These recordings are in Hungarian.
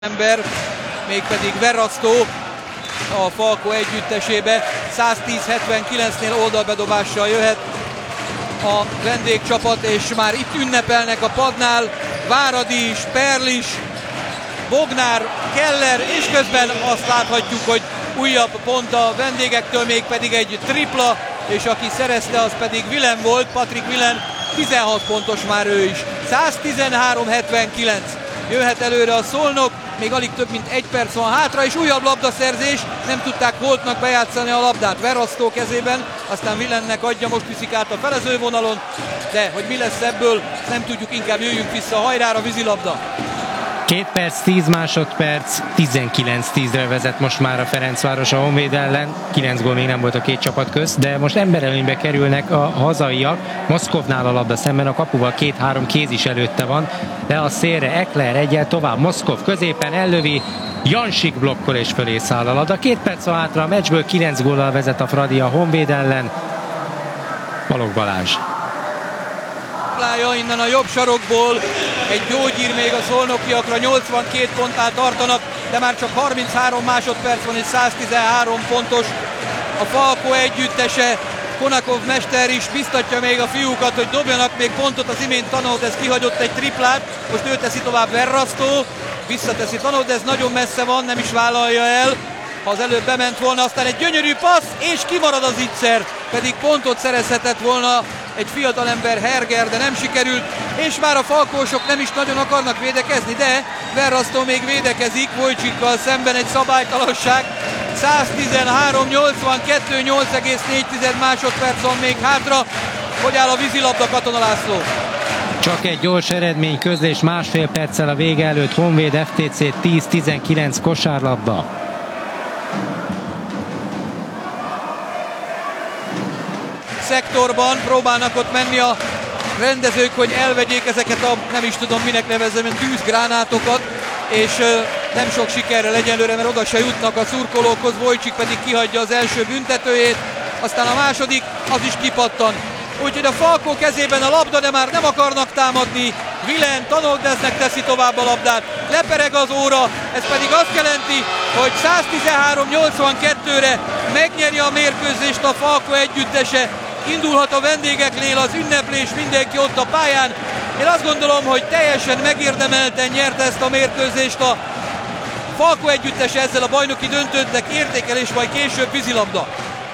ember, mégpedig Verrasztó a Falko együttesébe. 110-79-nél oldalbedobással jöhet a vendégcsapat, és már itt ünnepelnek a padnál. Váradi, Sperlis, Bognár, Keller, és közben azt láthatjuk, hogy újabb pont a vendégektől, mégpedig egy tripla, és aki szerezte, az pedig Willen volt, Patrick Willen, 16 pontos már ő is. 113-79. Jöhet előre a Szolnok, még alig több mint 1 perc van hátra, és újabb labdaszerzés, nem tudták Holtnak bejátszani a labdát Verrasztó kezében, aztán Willennek adja, most viszik át a felezővonalon, de hogy mi lesz ebből, nem tudjuk, inkább jöjjünk vissza, hajrára vízilabda. 2 perc, 10 másodperc, 19-10-re vezet most már a Ferencváros a Honvéd ellen. 9 gól még nem volt a két csapat közt, de most emberelőnybe kerülnek a hazaiak. Moszkovnál a labda szemben, a kapuval 2-3 kéz is előtte van, de a szélre Ekler egyel tovább, Moszkov középen ellövi, Jansik blokkol és fölé száll a labda. 2 perc van hátra a meccsből, 9 góllal vezet a Fradi a Honvéd ellen. Balogh Balázs. Innen a jobb sarokból egy gyógyír még a szolnokiakra, 82 pontnál tartanak, de már csak 33 másodperc van, és 113 pontos a Falko együttese. Konakov mester is biztatja még a fiúkat, hogy dobjanak még pontot, az imént Tanodez kihagyott egy triplát, most ő teszi tovább Verrasztó, visszateszi Tanodez, nagyon messze van, nem is vállalja el, ha az előbb bement volna, aztán egy gyönyörű passz, és kimarad az Itzer, pedig pontot szerezhetett volna egy fiatalember, Herger, de nem sikerült, és már a falkósok nem is nagyon akarnak védekezni, de Verrasztó még védekezik, Vojcsikkal szemben egy szabálytalanság. 113-82, 8,4 másodperc van még hátra. Hogy áll a vízilabda, Katona László? Csak egy gyors eredmény közlés másfél perccel a vége előtt, Honvéd FTC 10-19 kosárlabda. Szektorban próbálnak ott menni a rendezők, hogy elvegyék ezeket a, nem is tudom minek nevezzem, tűzgránátokat, és nem sok sikerrel egyelőre, mert oda se jutnak a szurkolókhoz, Vojcsik pedig kihagyja az első büntetőjét, aztán a második, az is kipattan. Úgyhogy a Falko kezében a labda, de már nem akarnak támadni. Willen Tanodeznek teszi tovább a labdát, lepereg az óra, ez pedig azt jelenti, hogy 113-82-re megnyeri a mérkőzést a Falko együttese. Indulhat a vendégeknél az ünneplés, mindenki ott a pályán. Én azt gondolom, hogy teljesen megérdemelten nyerte ezt a mérkőzést a Falko együttese, ezzel a bajnoki döntőnek értékelés, majd később vízilabda.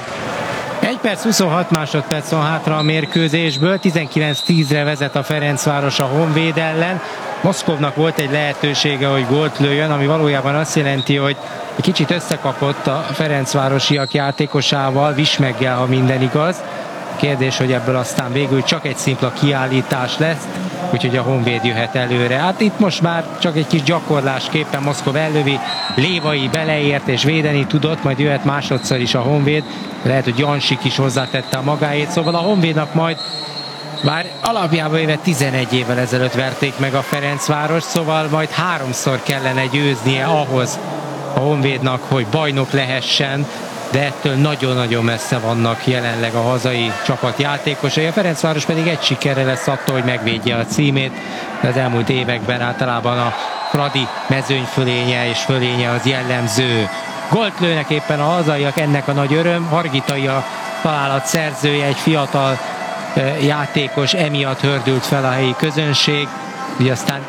1 perc 26 másodperc van hátra a mérkőzésből, 19-10-re vezet a Ferencváros a Honvéd ellen. Moszkovnak volt egy lehetősége, hogy gólt lőjön, ami valójában azt jelenti, hogy egy kicsit összekapott a ferencvárosiak játékosával, Vismeggel, ha minden igaz. Kérdés, hogy ebből aztán végül csak egy szimpla kiállítás lesz, úgyhogy a Honvéd jöhet előre. Hát itt most már csak egy kis gyakorlásképpen Moszkov ellövi, Lévai beleért és védeni tudott, majd jöhet másodszor is a Honvéd. Lehet, hogy Jansik is hozzátette a magáét, szóval a Honvédnak majd már alapjában éve 11 évvel ezelőtt verték meg a Ferencváros, szóval majd 3-szor kellene győznie ahhoz a Honvédnak, hogy bajnok lehessen, de ettől nagyon-nagyon messze vannak jelenleg a hazai csapat játékosai. A Ferencváros pedig egy sikerre lesz attól, hogy megvédje a címét. Az elmúlt években általában a Fradi mezőnyfölénye és fölénye az jellemző. Gólt lőnek éppen a hazaiak, ennek a nagy öröm. Hargitai a találat szerzője, egy fiatal játékos, emiatt hördült fel a helyi közönség. Ugye aztán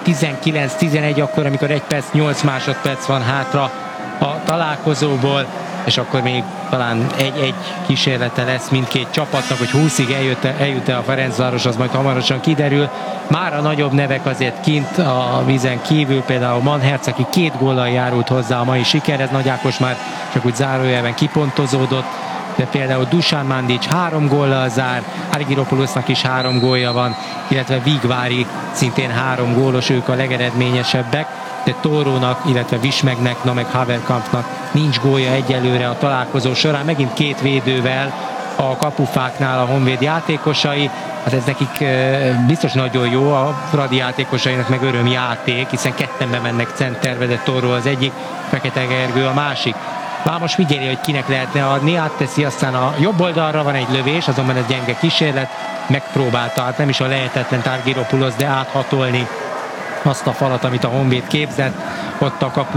19-11 akkor, amikor 1 perc 8 másodperc van hátra a találkozóból, és akkor még talán egy kísérlete lesz mindkét csapatnak, hogy 20-ig eljut-e a Ferencváros, az majd hamarosan kiderül. Már a nagyobb nevek azért kint a vízen kívül, például Manherz, aki 2 góllal járult hozzá a mai sikerhez, Nagy Ákos már csak úgy zárójelben kipontozódott, de például Dusan Mandic 3 góllal zár, Argyropoulos-nak is 3 gólja van, illetve Vigvári szintén 3 gólos, ők a legeredményesebbek, de Tórónak, illetve Vismegnek, meg Haverkampnak nincs gólja egyelőre a találkozó során, megint 2 védővel a kapufáknál a Honvéd játékosai, hát ez nekik biztos nagyon jó, a Fradi játékosainak meg örömjáték, hiszen ketten bemennek centerbe, de Tóró az egyik, Fekete Gergő a másik. Már most figyeli, hogy kinek lehetne adni, átteszi, aztán a jobb oldalra van egy lövés, azonban ez gyenge kísérlet, megpróbálta, hát nem is a lehetetlen Argyropoulos, de áthatolni azt a falat, amit a Honvéd képzett. ott a kapu